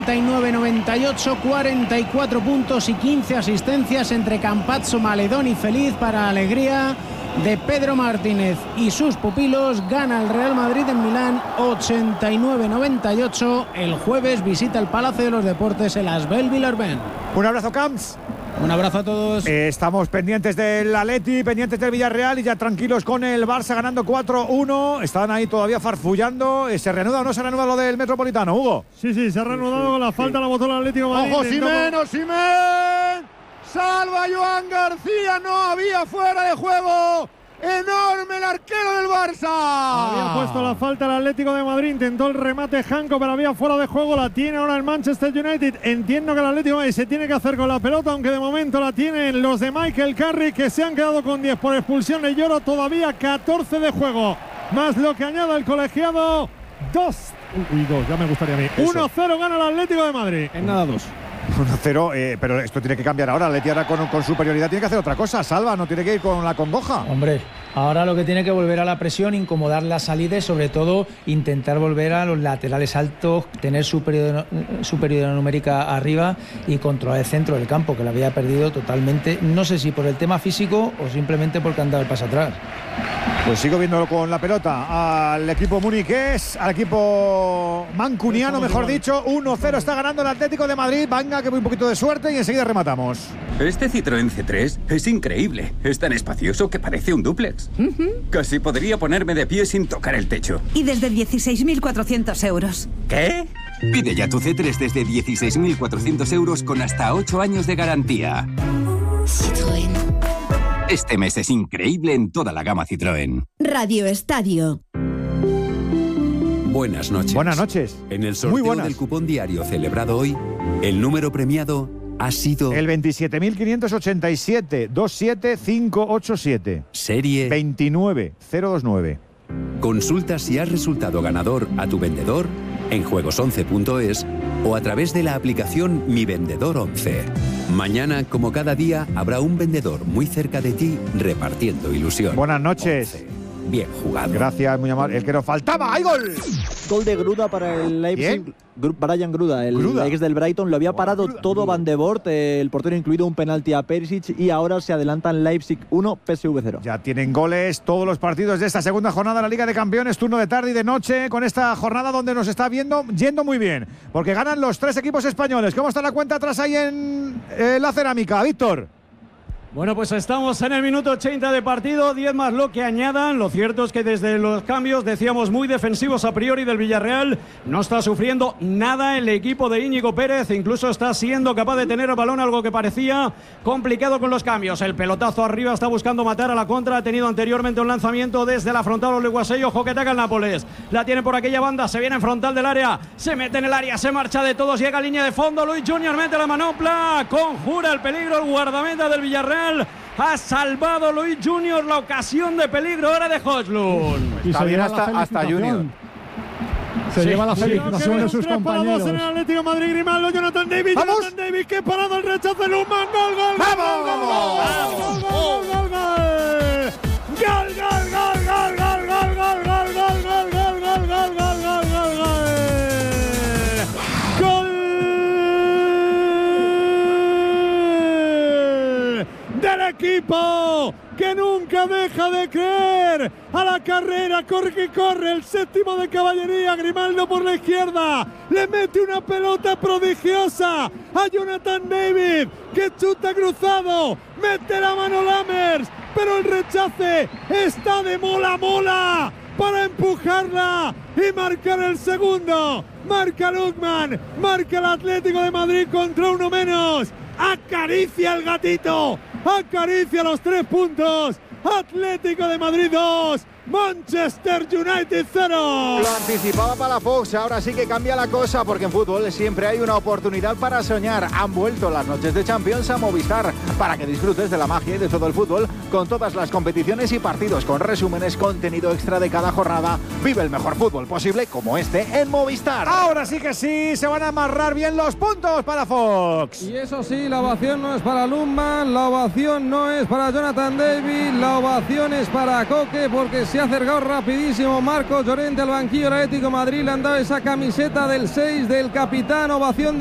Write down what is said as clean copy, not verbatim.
99-98, 44 puntos y 15 asistencias entre Campazzo, Maledón y Feliz para alegría de Pedro Martínez y sus pupilos. Gana el Real Madrid en Milán 89-98. El jueves visita el Palacio de los Deportes, el Asbel Villarben. Un abrazo, Camps. Un abrazo a todos. Estamos pendientes del Atleti, pendientes del Villarreal y ya tranquilos con el Barça ganando 4-1. Están ahí todavía farfullando. ¿Se reanuda o no se reanuda lo del Metropolitano, Hugo? Sí, se ha reanudado con la falta, la botó el Atlético de Madrid. ¡Ojo, Osimhen! ¡Salva Joan García! ¡No había fuera de juego! ¡Enorme el arquero del Barça! Había puesto la falta el Atlético de Madrid, intentó el remate Janko, pero había fuera de juego. La tiene ahora el Manchester United. Entiendo que el Atlético de Madrid se tiene que hacer con la pelota, aunque de momento la tienen los de Michael Carrick, que se han quedado con 10 por expulsión. Le lloro todavía 14 de juego, más lo que añada el colegiado. 2, ya me gustaría a mí. 1-0 gana el Atlético de Madrid. En nada 2. 1-0, pero esto tiene que cambiar ahora. Leti ahora con superioridad tiene que hacer otra cosa. Salva, no tiene que ir con la congoja. Hombre, ahora lo que tiene que volver a la presión, incomodar la salida y sobre todo intentar volver a los laterales altos, tener superioridad numérica arriba y controlar el centro del campo, que lo había perdido totalmente. No sé si por el tema físico o simplemente porque han dado el paso atrás. Pues sigo viéndolo con la pelota al equipo muniqués, al equipo mancuniano, mejor dicho. 1-0 está ganando el Atlético de Madrid. Venga, que voy un poquito de suerte y enseguida rematamos. Este Citroën C3 es increíble. Es tan espacioso que parece un dúplex. Casi podría ponerme de pie sin tocar el techo. Y desde 16.400 euros. ¿Qué? Pide ya tu C3 desde 16.400 euros con hasta 8 años de garantía. Citroën. Este mes es increíble en toda la gama Citroën. Radio Estadio. Buenas noches. Buenas noches. En el sorteo del cupón diario celebrado hoy, el número premiado ha sido el 27.587 27587. Serie 29029. Consulta si has resultado ganador a tu vendedor en juegos11.es o a través de la aplicación Mi Vendedor 11. Mañana, como cada día, habrá un vendedor muy cerca de ti repartiendo ilusión. Buenas noches. 11. Bien jugado. Gracias, muy amable. El que nos faltaba. ¡Hay gol! Gol de Gruda para el Leipzig. Brian Gruda, el ex del Brighton, lo había parado todo Van de Boort, el portero incluido un penalti a Perisic, y ahora se adelantan Leipzig 1, PSV 0. Ya tienen goles todos los partidos de esta segunda jornada de la Liga de Campeones, turno de tarde y de noche, con esta jornada donde nos está yendo muy bien, porque ganan los 3 equipos españoles. ¿Cómo está la cuenta atrás ahí en la cerámica, Víctor? Bueno, pues estamos en el minuto 80 de partido, 10 más lo que añadan. Lo cierto es que desde los cambios, decíamos, muy defensivos a priori del Villarreal, no está sufriendo nada el equipo de Íñigo Pérez, incluso está siendo capaz de tener el balón, algo que parecía complicado con los cambios. El pelotazo arriba está buscando matar a la contra, ha tenido anteriormente un lanzamiento desde la frontal Oleguasey, ojo que ataca el Nápoles, la tiene por aquella banda, se viene en frontal del área, se mete en el área, se marcha de todos, llega a línea de fondo, Luis Junior mete la manopla, conjura el peligro el guardameta del Villarreal. Ha salvado Luis Junior la ocasión de peligro ahora de Højlund. Está bien hasta Junior. Se lleva la felicitación de sus compañeros. En el Atlético de Madrid, Grimaldo, Jonathan David. ¡Vamos! Jonathan David, que parado el rechazo de Luzman. ¡Gol, gol, gol! ¡Vamos! ¡Gol, gol, gol, gol, gol, gol! ¡Gol, gol, gol, gol, gol, gol, gol, gol, gol, gol, gol, gol, gol, gol, gol, gol! Del equipo que nunca deja de creer a la carrera, corre que corre el séptimo de caballería, Grimaldo por la izquierda, le mete una pelota prodigiosa a Jonathan David, que chuta cruzado, mete la mano Lammers, pero el rechace está de mola para empujarla y marcar el segundo. Marca Lukman, marca el Atlético de Madrid contra uno menos. Acaricia el gatito, acaricia los 3 puntos. Atlético de Madrid 2, Manchester United 0. Lo anticipaba Palafox, ahora sí que cambia la cosa, porque en fútbol siempre hay una oportunidad para soñar. Han vuelto las noches de Champions a Movistar para que disfrutes de la magia y de todo el fútbol, con todas las competiciones y partidos, con resúmenes, contenido extra de cada jornada. Vive el mejor fútbol posible como este en Movistar. Ahora sí que sí, se van a amarrar bien los puntos para Fox. Y eso sí, la ovación no es para Lundman, la ovación no es para Jonathan David, la ovación es para Koke, porque se ha acercado rapidísimo Marcos Llorente al banquillo del Atlético de Madrid. Le han dado esa camiseta del 6 del capitán. Ovación